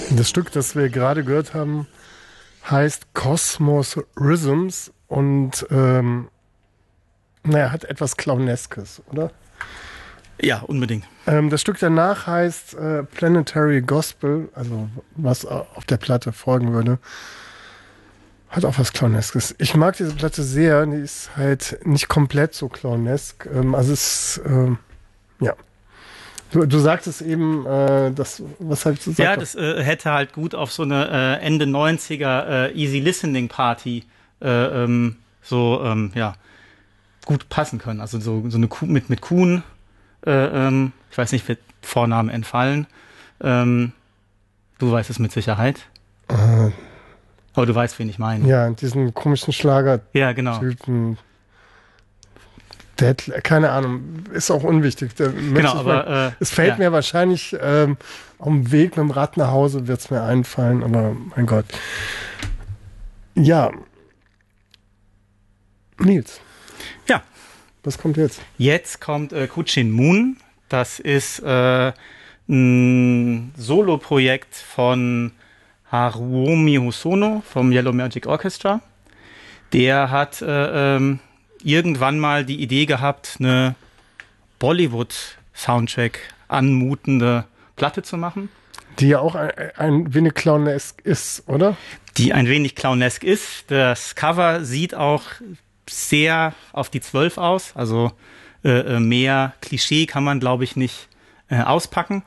Das Stück, das wir gerade gehört haben, heißt Cosmos Rhythms und hat etwas Clowneskes, oder? Ja, unbedingt. Das Stück danach heißt Planetary Gospel, also was auf der Platte folgen würde. Hat auch was Clowneskes. Ich mag diese Platte sehr, die ist halt nicht komplett so clownesk. Also es ist, ja. Du sagtest eben, was halt so sagt. Ja, das hätte halt gut auf so eine Ende 90er Easy Listening Party gut passen können. Also so eine Kuh mit Kuhn, ich weiß nicht, wird Vornamen entfallen. Du weißt es mit Sicherheit. Aber du weißt, wen ich meine. Ja, diesen komischen Schlager. Ja, genau. Typen. Keine Ahnung, ist auch unwichtig. Genau, aber es fällt mir wahrscheinlich auf dem Weg mit dem Rad nach Hause wird es mir einfallen, aber mein Gott. Ja. Nils. Ja. Was kommt jetzt? Jetzt kommt Kuchin Moon. Das ist ein Solo-Projekt von Haruomi Hosono vom Yellow Magic Orchestra. Der hat irgendwann mal die Idee gehabt, eine Bollywood-Soundtrack anmutende Platte zu machen. Die ja auch ein wenig clownesk ist, oder? Die ein wenig clownesk ist. Das Cover sieht auch sehr auf die 12 aus. Also mehr Klischee kann man, glaube ich, nicht auspacken.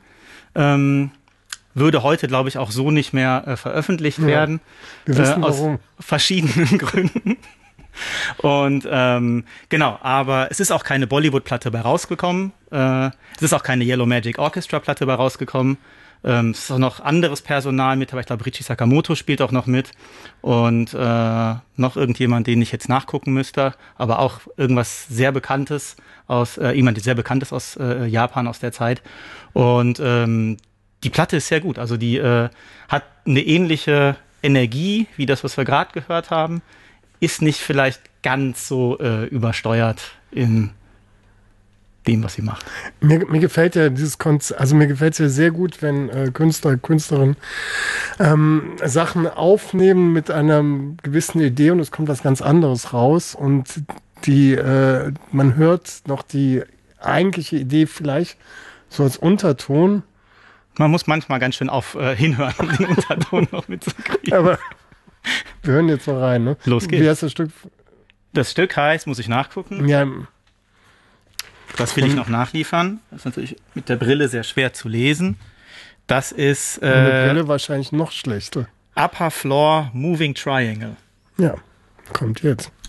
Würde heute, glaube ich, auch so nicht mehr veröffentlicht werden. Wir wissen aus warum. Verschiedenen Gründen. Und genau, aber es ist auch keine Bollywood-Platte bei rausgekommen. Es ist auch keine Yellow Magic Orchestra-Platte bei rausgekommen. Es ist auch noch anderes Personal mit, aber ich glaube, Richie Sakamoto spielt auch noch mit. Und noch irgendjemand, den ich jetzt nachgucken müsste, aber auch irgendwas sehr Bekanntes jemand sehr Bekanntes aus Japan aus der Zeit. Und die Platte ist sehr gut. Also die hat eine ähnliche Energie wie das, was wir gerade gehört haben. Ist nicht vielleicht ganz so übersteuert in dem, was sie macht. Mir gefällt ja dieses Konzept, also mir gefällt es ja sehr gut, wenn Künstler, Künstlerinnen Sachen aufnehmen mit einer gewissen Idee und es kommt was ganz anderes raus und man hört noch die eigentliche Idee vielleicht so als Unterton. Man muss manchmal ganz schön hinhören, um den Unterton noch mitzukriegen. Aber wir hören jetzt mal rein, ne? Los geht's. Wie heißt das Stück? Das Stück heißt, muss ich nachgucken. Ja. Das will ich noch nachliefern. Das ist natürlich mit der Brille sehr schwer zu lesen. Das ist mit der Brille wahrscheinlich noch schlechter. Upper Floor Moving Triangle. Ja, kommt jetzt.